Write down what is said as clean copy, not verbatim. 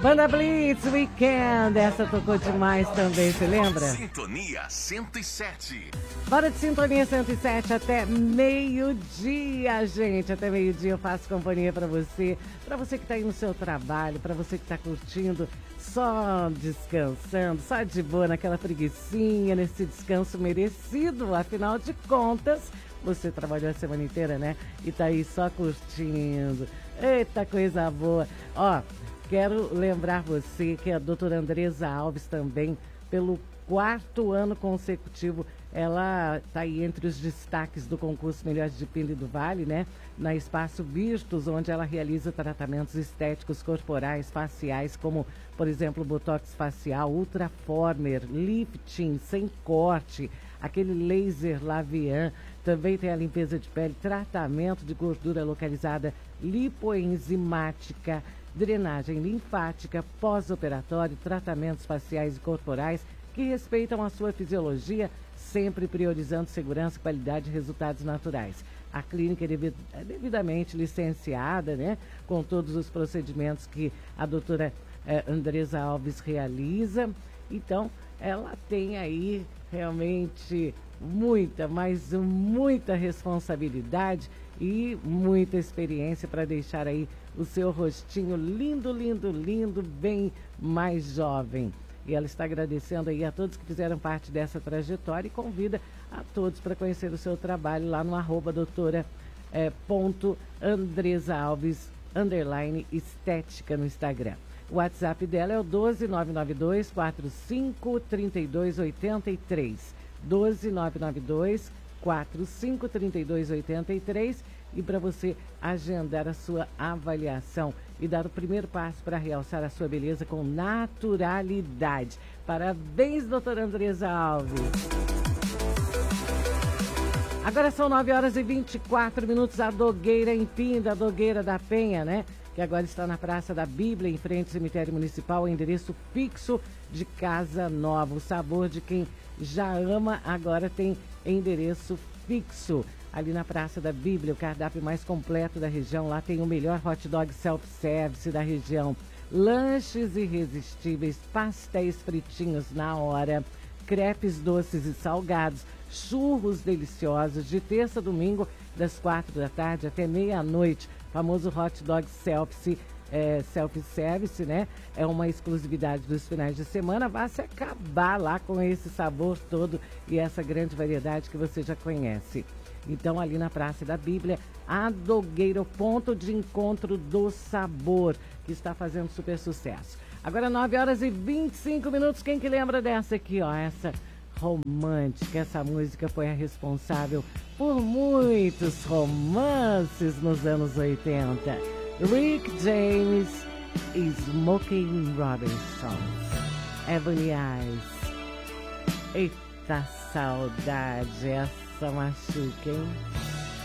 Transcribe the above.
Banda Blitz, Weekend, essa tocou demais também, você lembra? Sintonia 107. Bora de Sintonia 107 até meio-dia, gente. Até meio-dia eu faço companhia pra você que tá aí no seu trabalho, pra você que tá curtindo, só descansando, só de boa naquela preguicinha, nesse descanso merecido, afinal de contas, você trabalhou a semana inteira, né? E tá aí só curtindo. Eita, coisa boa. Ó, quero lembrar você que a doutora Andresa Alves também, pelo 4º ano consecutivo, ela está aí entre os destaques do concurso Melhores de Pina do Vale, né? Na Espaço Virtus, onde ela realiza tratamentos estéticos corporais, faciais, como, por exemplo, botox facial, ultraformer, lifting sem corte, aquele laser lavian. Também tem a limpeza de pele, tratamento de gordura localizada, lipoenzimática, drenagem linfática, pós-operatório, tratamentos faciais e corporais que respeitam a sua fisiologia, sempre priorizando segurança, qualidade e resultados naturais. A clínica é devidamente licenciada, né, com todos os procedimentos que a doutora Andresa Alves realiza. Então, ela tem aí realmente muita, mas muita responsabilidade e muita experiência para deixar aí o seu rostinho lindo, lindo, lindo, bem mais jovem. E ela está agradecendo aí a todos que fizeram parte dessa trajetória e convida a todos para conhecer o seu trabalho lá no @doutora ponto Andresa Alves _estética no Instagram. O WhatsApp dela é o 12992 45 32 83. 12992 45 32 83. E para você agendar a sua avaliação e dar o primeiro passo para realçar a sua beleza com naturalidade. Parabéns, doutora Andresa Alves. Agora são 9h24, a Dogueira em Pinda, a Dogueira da Penha, né? Que agora está na Praça da Bíblia, em frente ao cemitério municipal, endereço fixo de Casa Nova. O sabor de quem já ama agora tem endereço fixo. Ali na Praça da Bíblia, o cardápio mais completo da região. Lá tem o melhor hot dog self-service da região. Lanches irresistíveis, pastéis fritinhos na hora, crepes doces e salgados, churros deliciosos, de terça a domingo, das 4 da tarde até meia-noite. Famoso hot dog self-service, né? É uma exclusividade dos finais de semana. Vá se acabar lá com esse sabor todo e essa grande variedade que você já conhece. Então, ali na Praça da Bíblia, a Dogueira, o ponto de encontro do sabor, que está fazendo super sucesso. Agora, 9h25, quem que lembra dessa aqui, ó? Essa romântica, essa música foi a responsável por muitos romances nos anos 80. Rick James e Smokey Robinson. Ebony Eyes. Eita saudade, essa machuca, hein?